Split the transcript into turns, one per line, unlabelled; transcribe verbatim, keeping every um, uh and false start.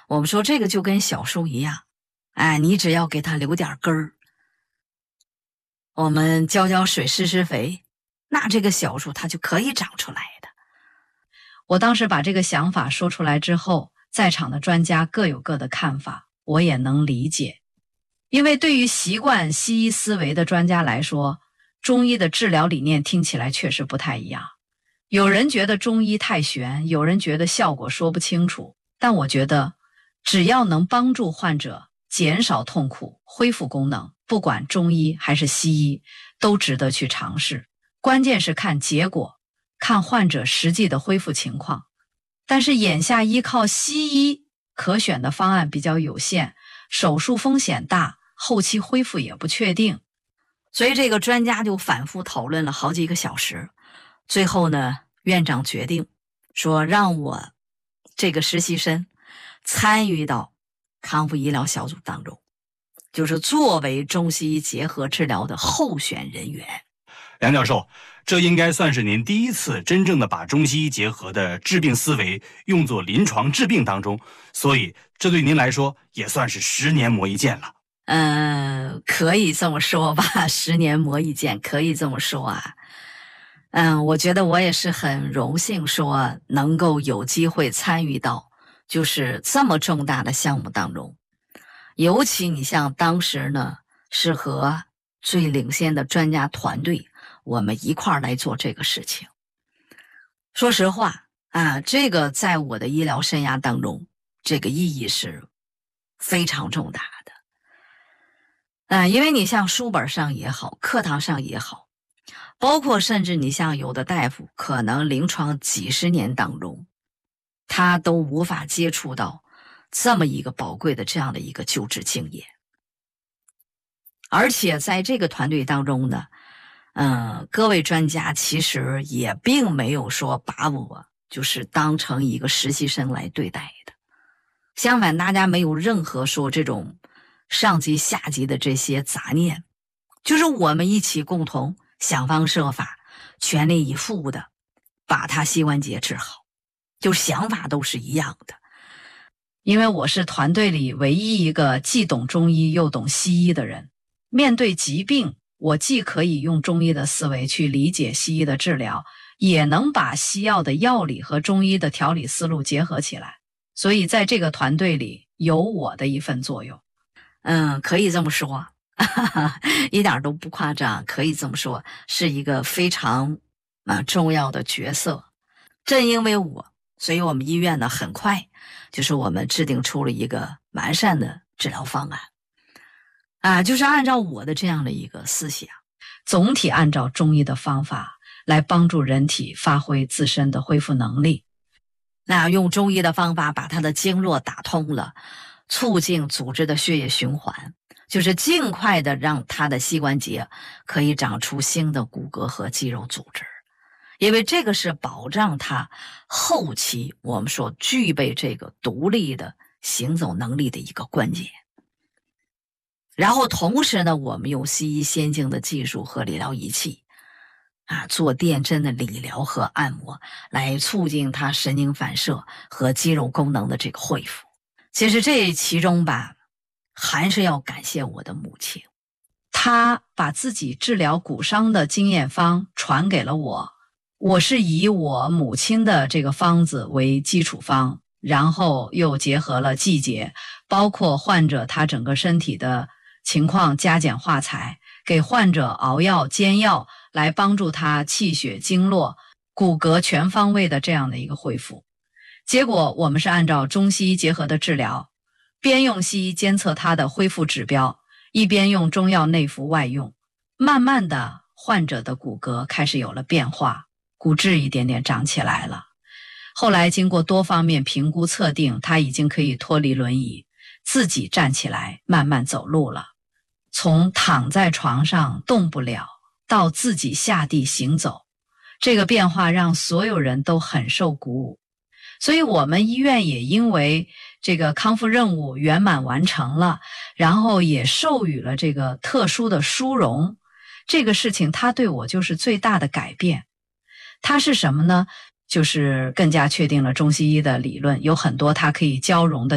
我们说这个就跟小树一样，哎，你只要给它留点根儿，我们浇浇水施施肥，那这个小树它就可以长出来的。
我当时把这个想法说出来之后，在场的专家各有各的看法，我也能理解。因为对于习惯西医思维的专家来说，中医的治疗理念听起来确实不太一样。有人觉得中医太玄，有人觉得效果说不清楚，但我觉得只要能帮助患者减少痛苦、恢复功能，不管中医还是西医，都值得去尝试。关键是看结果，看患者实际的恢复情况。但是眼下依靠西医可选的方案比较有限，手术风险大，后期恢复也不确定。
所以这个专家就反复讨论了好几个小时，最后呢，院长决定说让我这个实习生参与到康复医疗小组当中，就是作为中西医结合治疗的候选人员。
梁教授，这应该算是您第一次真正的把中西医结合的治病思维用作临床治病当中，所以这对您来说也算是十年磨一剑了。
嗯，可以这么说吧，十年磨一剑，可以这么说啊。嗯，我觉得我也是很荣幸说能够有机会参与到就是这么重大的项目当中。尤其你像当时呢，是和最领先的专家团队，我们一块儿来做这个事情。说实话啊，这个在我的医疗生涯当中，这个意义是非常重大的。啊，因为你像书本上也好，课堂上也好，包括甚至你像有的大夫可能临床几十年当中，他都无法接触到这么一个宝贵的这样的一个救治经验。而且在这个团队当中呢，嗯，各位专家其实也并没有说把我就是当成一个实习生来对待的，相反大家没有任何说这种上级下级的这些杂念，就是我们一起共同想方设法，全力以赴的把他膝关节治好，就想法都是一样的。
因为我是团队里唯一一个既懂中医又懂西医的人，面对疾病，我既可以用中医的思维去理解西医的治疗，也能把西药的药理和中医的调理思路结合起来，所以在这个团队里有我的一份作用。
嗯，可以这么说，一点都不夸张，可以这么说，是一个非常啊重要的角色。正因为我，所以我们医院呢很快就是我们制定出了一个完善的治疗方案，啊，就是按照我的这样的一个思想，
总体按照中医的方法来帮助人体发挥自身的恢复能力。
那用中医的方法把它的经络打通了，促进组织的血液循环，就是尽快的让他的膝关节可以长出新的骨骼和肌肉组织，因为这个是保障他后期我们说具备这个独立的行走能力的一个关键。然后同时呢，我们用西医先进的技术和理疗仪器啊，做电针的理疗和按摩，来促进他神经反射和肌肉功能的这个恢复。其实这其中吧，还是要感谢我的母亲，
她把自己治疗骨伤的经验方传给了我，我是以我母亲的这个方子为基础方，然后又结合了季节，包括患者他整个身体的情况加减化裁，给患者熬药煎药，来帮助他气血经络骨骼全方位的这样的一个恢复。结果我们是按照中西医结合的治疗，边用西医监测他的恢复指标，一边用中药内服外用，慢慢的患者的骨骼开始有了变化，骨质一点点长起来了。后来经过多方面评估测定，他已经可以脱离轮椅，自己站起来慢慢走路了。从躺在床上动不了到自己下地行走，这个变化让所有人都很受鼓舞。所以我们医院也因为这个康复任务圆满完成了，然后也授予了这个特殊的殊荣。这个事情它对我就是最大的改变。它是什么呢？就是更加确定了中西医的理论，有很多它可以交融的